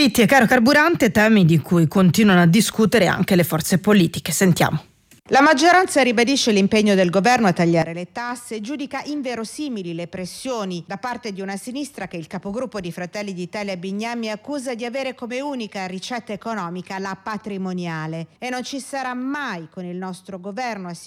Affitti e caro carburante, temi di cui continuano a discutere anche le forze politiche. Sentiamo. La maggioranza ribadisce l'impegno del governo a tagliare le tasse e giudica inverosimili le pressioni da parte di una sinistra che il capogruppo di Fratelli d'Italia Bignami accusa di avere come unica ricetta economica la patrimoniale. E non ci sarà mai con il nostro governo,